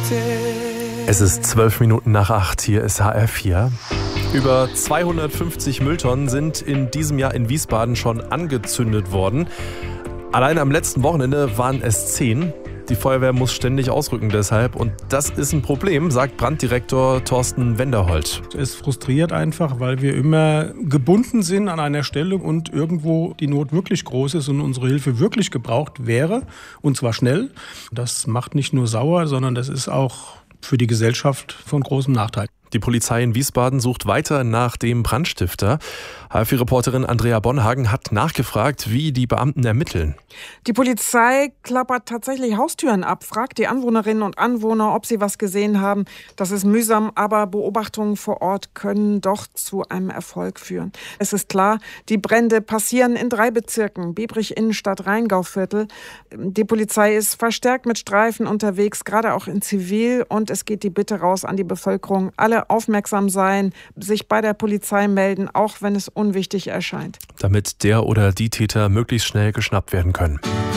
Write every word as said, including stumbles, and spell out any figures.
Es ist zwölf Minuten nach acht, hier ist H R vier. Über zweihundertfünfzig Mülltonnen sind in diesem Jahr in Wiesbaden schon angezündet worden. Allein am letzten Wochenende waren es zehn. Die Feuerwehr muss ständig ausrücken deshalb. Und das ist ein Problem, sagt Branddirektor Thorsten Wenderholt. Es frustriert einfach, weil wir immer gebunden sind an einer Stelle und irgendwo die Not wirklich groß ist und unsere Hilfe wirklich gebraucht wäre. Und zwar schnell. Das macht nicht nur sauer, sondern das ist auch für die Gesellschaft von großem Nachteil. Die Polizei in Wiesbaden sucht weiter nach dem Brandstifter. H R vier-Reporterin Andrea Bonhagen hat nachgefragt, wie die Beamten ermitteln. Die Polizei klappert tatsächlich Haustüren ab, fragt die Anwohnerinnen und Anwohner, ob sie was gesehen haben. Das ist mühsam, aber Beobachtungen vor Ort können doch zu einem Erfolg führen. Es ist klar, die Brände passieren in drei Bezirken, Biebrich, Innenstadt, Rheingauviertel. Die Polizei ist verstärkt mit Streifen unterwegs, gerade auch in Zivil. Und es geht die Bitte raus an die Bevölkerung, alle aufmerksam sein, sich bei der Polizei melden, auch wenn es unwichtig erscheint. Damit der oder die Täter möglichst schnell geschnappt werden können.